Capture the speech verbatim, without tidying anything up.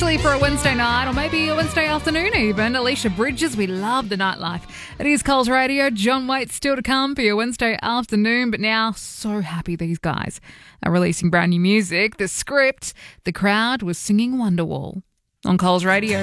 especially for a Wednesday night or maybe a Wednesday afternoon even. Alicia Bridges, we love the nightlife. It is Coles Radio. John Waite's still to come for your Wednesday afternoon, but now so happy these guys are releasing brand new music. The Script, The Crowd was singing Wonderwall on Coles Radio.